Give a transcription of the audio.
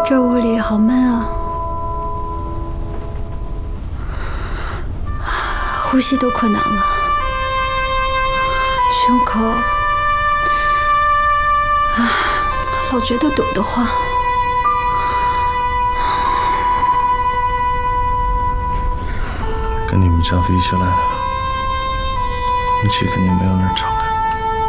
这屋里好闷啊，呼吸都困难了，胸口老觉得堵得慌。 跟你们家比起来，空气肯定没有那儿吵。